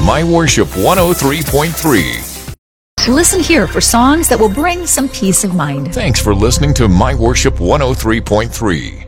My Worship 103.3. Listen here for songs that will bring some peace of mind. Thanks for listening to My Worship 103.3.